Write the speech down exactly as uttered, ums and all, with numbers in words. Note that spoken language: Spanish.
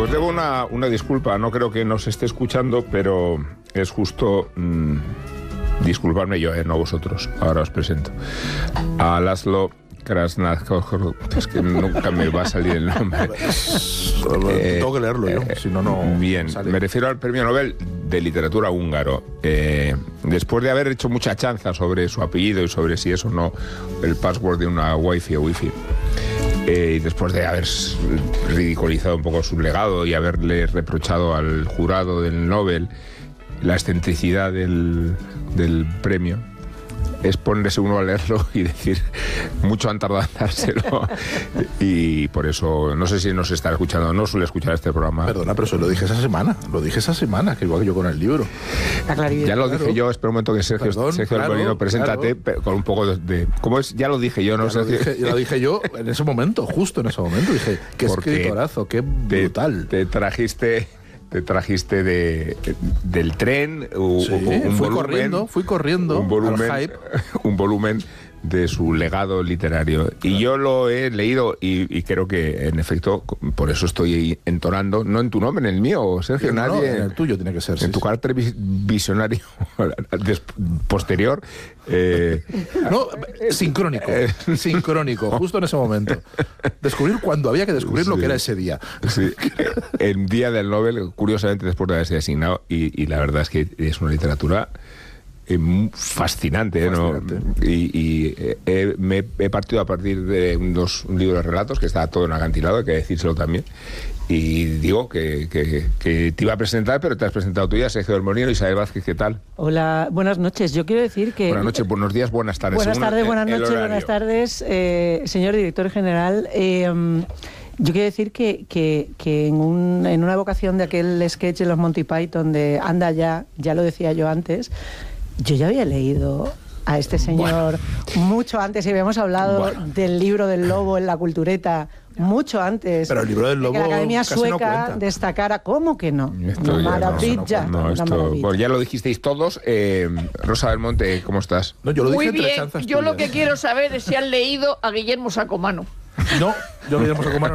Os debo una, una disculpa, no creo que nos esté escuchando, pero es justo mmm, disculparme yo, eh, no vosotros. Ahora os presento a Laszlo Krasznahor, es que nunca me va a salir el nombre. eh, Tengo que leerlo yo, eh, si no, no Bien, sale. Me refiero al Premio Nobel de Literatura húngaro. Eh, después de haber hecho mucha chanza sobre su apellido y sobre si es o no el password de una wifi o wifi, eh, y después de haber ridiculizado un poco su legado y haberle reprochado al jurado del Nobel la excentricidad del, del premio, es ponerse uno a leerlo y decir, mucho han tardado en dárselo. Y por eso, no sé si nos está escuchando, no suele escuchar este programa. Perdona, pero eso lo dije esa semana, lo dije esa semana, que igual que yo con el libro. Ya lo dije yo, espera un momento que Sergio, Perdón, Sergio claro, Alberino, preséntate claro. con un poco de, de... ¿Cómo es? Ya lo dije yo, ¿no? Ya lo dije, ya lo dije yo en ese momento, justo en ese momento, dije, qué escritorazo, qué brutal. Te, te trajiste... Te trajiste de, de, del tren u, sí, un fui volumen, corriendo, fui corriendo un volumen, al hype. un volumen de su legado literario. Y yo lo he leído y, y creo que, en efecto, por eso estoy entonando, no en tu nombre, en el mío, Sergio, no, nadie... No, en el tuyo tiene que ser, En sí, tu sí. carácter visionario posterior. Eh, no, sincrónico, sincrónico, justo en ese momento. Descubrir cuando había que descubrir sí, lo que era ese día. Sí, el día del Nobel, curiosamente, después de haberse asignado, y, y la verdad es que es una literatura... Eh, fascinante, fascinante. ¿no? Y, y eh, me he partido a partir de unos un libro de relatos que está todo en acantilado, hay que decírselo también. Y digo que, que, que te iba a presentar, pero te has presentado tú ya, Sergio del Molino. Isabel Vázquez, ¿qué tal? Hola, buenas noches. Yo quiero decir que... Buenas noches, buenos días, buenas tardes. Buenas tardes, el, buenas el noches, horario. buenas tardes, eh, señor director general. Eh, Yo quiero decir que, que, que en, un, en una evocación de aquel sketch de los Monty Python de Anda ya, ya lo decía yo antes, yo ya había leído a este señor bueno. mucho antes y habíamos hablado bueno. del libro del lobo en la cultureta mucho antes. Pero el libro del lobo de que la Academia Sueca no destacara. ¿Cómo que no? Esto no maravilla. No, no, esto, maravilla. Bueno, ya lo dijisteis todos. Eh, Rosa del Monte, ¿cómo estás? No, yo lo Muy dije bien. Yo tuyas. Lo que quiero saber es si han leído a Guillermo Sacomano. No, yo Guillermo Sacomano